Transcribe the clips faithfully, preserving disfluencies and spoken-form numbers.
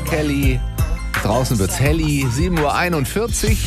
Kelly. Draußen wird's helli, sieben Uhr einundvierzig.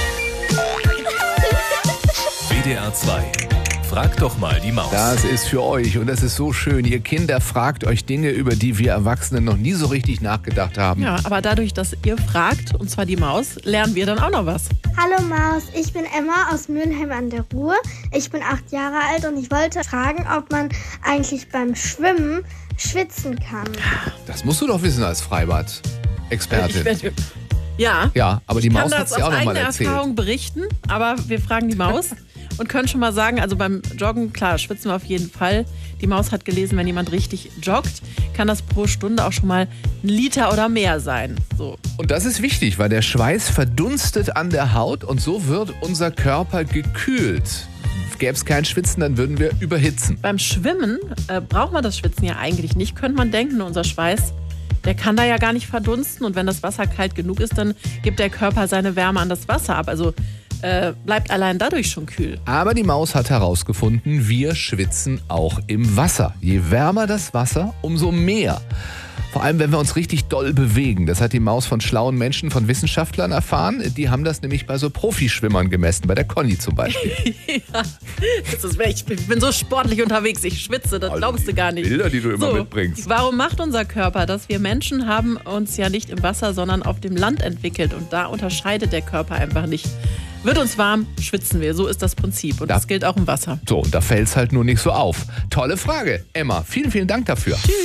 W D R zwei. Frag doch mal die Maus. Das ist für euch und das ist so schön. Ihr Kinder fragt euch Dinge, über die wir Erwachsenen noch nie so richtig nachgedacht haben. Ja, aber dadurch, dass ihr fragt, und zwar die Maus, lernen wir dann auch noch was. Hallo Maus, ich bin Emma aus Mülheim an der Ruhr. Ich bin acht Jahre alt und ich wollte fragen, ob man eigentlich beim Schwimmen schwitzen kann. Das musst du doch wissen als Freibad-Expertin. Ich werd- Ja, Ja, aber die ich Maus kann hat es das ja aus auch noch mal eigener erzählt. Erfahrung berichten, aber wir fragen die Maus und können schon mal sagen, also beim Joggen, klar, schwitzen wir auf jeden Fall. Die Maus hat gelesen, wenn jemand richtig joggt, kann das pro Stunde auch schon mal ein Liter oder mehr sein. So. Und das ist wichtig, weil der Schweiß verdunstet an der Haut und so wird unser Körper gekühlt. Gäbe es kein Schwitzen, dann würden wir überhitzen. Beim Schwimmen äh, braucht man das Schwitzen ja eigentlich nicht, könnte man denken. Unser Schweiß, der kann da ja gar nicht verdunsten. Und wenn das Wasser kalt genug ist, dann gibt der Körper seine Wärme an das Wasser ab. Also äh, bleibt allein dadurch schon kühl. Aber die Maus hat herausgefunden, wir schwitzen auch im Wasser. Je wärmer das Wasser, umso mehr. Vor allem, wenn wir uns richtig doll bewegen. Das hat die Maus von schlauen Menschen, von Wissenschaftlern erfahren. Die haben das nämlich bei so Profischwimmern gemessen, bei der Conny zum Beispiel. Ja, das ist, ich bin so sportlich unterwegs, ich schwitze, das glaubst du gar nicht. Bilder, die du immer So, mitbringst. Warum macht unser Körper das? Wir Menschen haben uns ja nicht im Wasser, sondern auf dem Land entwickelt. Und da unterscheidet der Körper einfach nicht. Wird uns warm, schwitzen wir. So ist das Prinzip. Und Da- das gilt auch im Wasser. So, und da fällt es halt nur nicht so auf. Tolle Frage, Emma. Vielen, vielen Dank dafür.